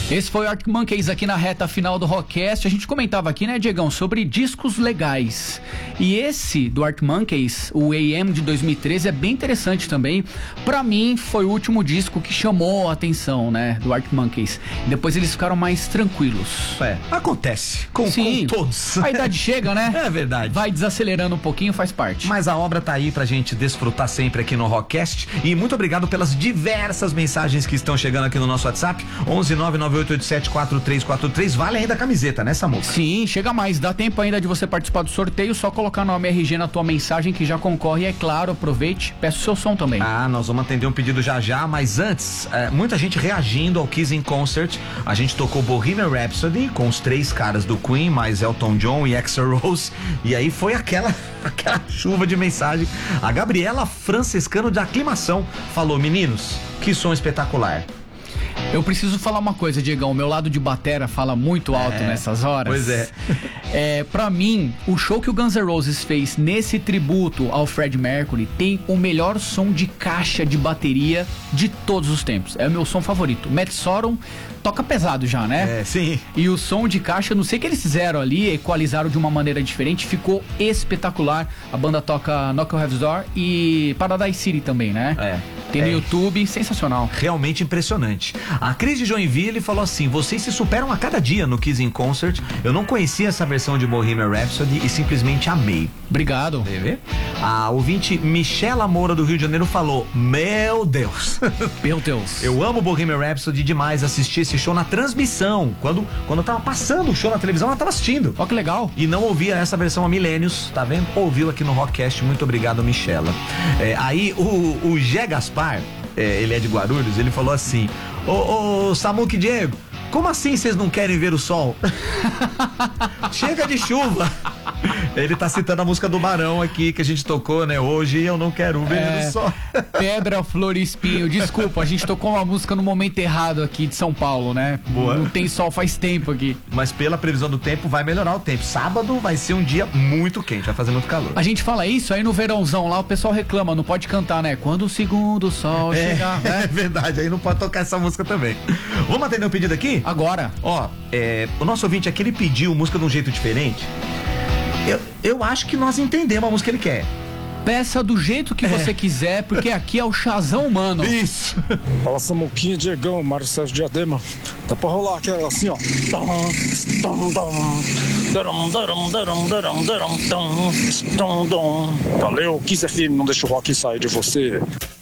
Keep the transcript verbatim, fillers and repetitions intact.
Esse foi o Arctic Monkeys aqui na reta final do Rockcast. A gente comentava aqui, né, Diegão, sobre discos legais. E esse do Arctic Monkeys, o A M de dois mil e treze, é bem interessante também. Pra mim, foi o último disco que chamou a atenção, né, do Arctic Monkeys. Depois eles ficaram mais tranquilos. É, acontece com, Sim, com todos. A idade chega, né? É verdade. Vai desacelerando um pouquinho, faz parte. Mas a obra tá aí pra gente desfrutar sempre aqui no Rockcast. E muito obrigado pelas diversas mensagens que estão chegando aqui no nosso WhatsApp. onze nove nove oito oito sete quatro três quatro três. Vale ainda a camiseta, né, Samuca? Sim, chega mais. Dá tempo ainda de você participar do sorteio. Só colocar nome R G na tua mensagem que já concorre. E é claro, aproveite. Peço o seu som também. Ah, nós vamos atender um pedido já já. Mas antes, é, muita gente reagindo ao Kiss in Concert. A gente tocou Bohemian Rhapsody com os três caras do Queen, mais Elton John e Axl Rose. E aí foi aquela, aquela chuva de mensagem. A Gabriela Francescano de Aclimação falou: meninos, que som espetacular. Eu preciso falar uma coisa, Diegão. O meu lado de batera fala muito alto É, nessas horas. pois é. É, pra mim, o show que o Guns N' Roses fez nesse tributo ao Freddie Mercury tem o melhor som de caixa de bateria de todos os tempos. É o meu som favorito. Matt Sorum toca pesado já, né? É, sim. E o som de caixa, não sei o que eles fizeram ali, equalizaram de uma maneira diferente, ficou espetacular. A banda toca Knock on Heaven's Door e Paradise City também, né? É. Tem no É. YouTube, sensacional. Realmente impressionante. A Cris de Joinville falou assim: vocês se superam a cada dia no Kiss in Concert. Eu não conhecia essa versão de Bohemian Rhapsody e simplesmente amei. Obrigado. Quer ver? A ouvinte Michela Moura do Rio de Janeiro falou: meu Deus. Meu Deus. Eu amo Bohemian Rhapsody demais, assisti esse show na transmissão. Quando, quando eu tava passando o show na televisão, ela tava assistindo. Ó, que legal. E não ouvia essa versão há milênios, tá vendo? Ouviu aqui no Rockcast, muito obrigado, Michela. É, aí o, o Gé Gaspar, é, ele é de Guarulhos, ele falou assim: ô, ô Samuca e Diego, como assim vocês não querem ver o sol? Chega de chuva. Ele tá citando a música do Barão aqui, que a gente tocou, né? Hoje eu não quero ver É, o sol. Pedra, Flor e Espinho. Desculpa, a gente tocou uma música no momento errado aqui de São Paulo, né? Boa. Não tem sol faz tempo aqui. Mas pela previsão do tempo, vai melhorar o tempo. Sábado vai ser um dia muito quente, vai fazer muito calor. A gente fala isso, aí no verãozão lá o pessoal reclama, não pode cantar, né? Quando o segundo sol É, chegar, é né? verdade, aí não pode tocar essa música também. Vamos atender um pedido aqui? Agora. Ó, é, o nosso ouvinte aqui, ele pediu música de um jeito diferente. Eu, eu acho que nós entendemos a música que ele quer. Peça do jeito que você quiser, porque aqui é o Chazão Humano. Isso. Fala Samuquinha, Diegão, Mário Sérgio Diadema. Dá pra rolar aquela assim, ó. Valeu, Kiss F M, não deixa o rock sair de você.